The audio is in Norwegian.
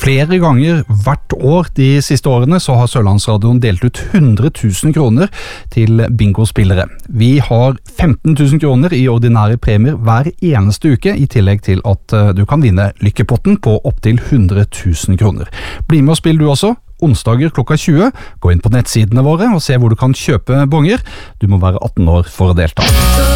Flere ganger hvert år de siste årene så har Sørlandsradioen delt ut 100 000 kroner til bingospillere. Vi har 15 000 kroner i ordinære premier hver eneste uke, i tillegg til at du kan vinne lykkepotten på opptil 100 000 kroner. Bli med og spill du også. Onsdager klokka 20. Gå inn på nettsidene våre og se hvor du kan kjøpe bonger. Du må være 18 år for å delta.